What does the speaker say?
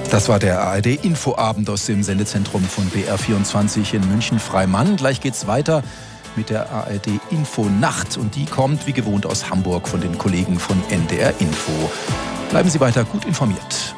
Das war der ARD-Infoabend aus dem Sendezentrum von BR24 in München-Freimann. Gleich geht's weiter mit der ARD-Info-Nacht. Und die kommt wie gewohnt aus Hamburg von den Kollegen von NDR Info. Bleiben Sie weiter gut informiert.